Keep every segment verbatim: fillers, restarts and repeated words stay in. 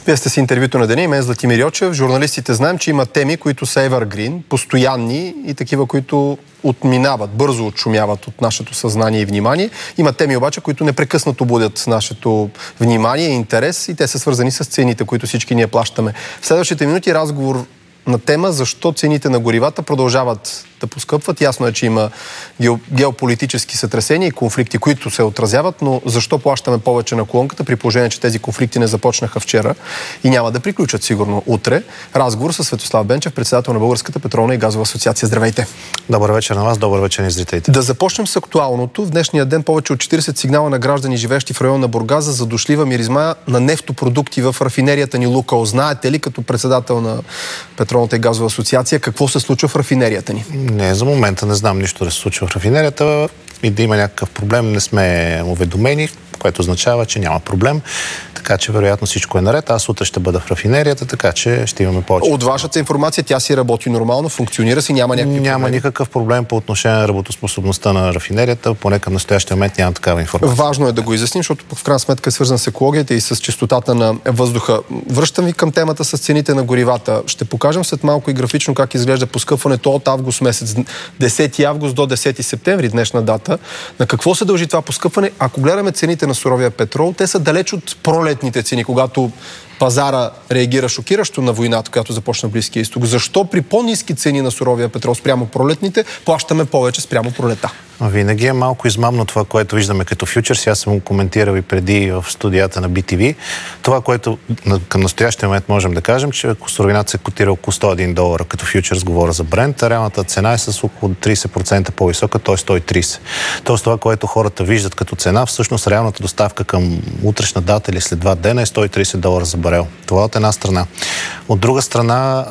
Вие сте си интервюто на деня и мен Златимир Йочев. Журналистите знаем, че има теми, които са evergreen, постоянни и такива, които отминават, бързо отшумяват от нашето съзнание и внимание. Има теми обаче, които непрекъснато будят нашето внимание и интерес и те са свързани с цените, които всички ние плащаме. В следващите минути разговор на тема защо цените на горивата продължават да поскъпват. Ясно е, че има геополитически сътресения и конфликти, които се отразяват, но защо плащаме повече на колонката, при положение, че тези конфликти не започнаха вчера и няма да приключат сигурно утре. Разговор с Светослав Бенчев, председател на Българската петролна и газова асоциация. Здравейте! Добър вечер на вас, добър вечер на зрителите. Да започнем с актуалното. В днешния ден повече от четирийсет сигнала на граждани, живеещи в района на Бургас, за задушлива миризма на нефтопродукти в рафинерията ни Лукойл. Знаете ли, като председател на Петролната и газова асоциация, какво се случва в рафинерията ни? Не, за момента не знам нищо да се случва в рафинерията и да има някакъв проблем. Не сме уведомени, което означава, че няма проблем. Така че вероятно всичко е наред. Аз утре ще бъда в рафинерията, така че ще имаме повече. От вашата информация тя си работи нормално, функционира си, няма някакви Няма проблеми. никакъв проблем по отношение на работоспособността на рафинерията, поне към настоящия момент няма такава информация. Важно е да го изясним, защото в крайна сметка е свързан с екологията и с чистотата на въздуха. Връщам ви към темата с цените на горивата. Ще покажем след малко и графично как изглежда поскъпването от август месец, десети август до десети септември, днешна дата. На какво се дължи това поскъпване? Ако гледаме цените на суровия петрол, те са далеч от пролетните цени, когато пазара реагира шокиращо на войната, която започна в Близкия изток. Защо при по-ниски цени на суровия петрол спрямо пролетните плащаме повече спрямо пролета? Винаги е малко измамно това, което виждаме като фьючерс. Аз съм го коментирал и преди в студията на Би Ти Ви. Това, което към настоящия момент можем да кажем, че ако суровината се котира около сто и един долара като фьючерс, говоря за Брент, реалната цена е с около трийсет процента по-висока, т.е. сто и трийсет. Тоест това, което хората виждат като цена, всъщност реалната доставка към утрешна дата или след два дена е сто и трийсет долара за барел. Това от една страна. От друга страна,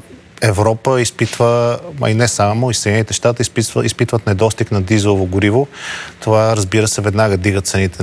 Европа изпитва, а и не само, и Съединените щати изпитват, изпитват недостиг на дизелово гориво. Това, разбира се, веднага дига цените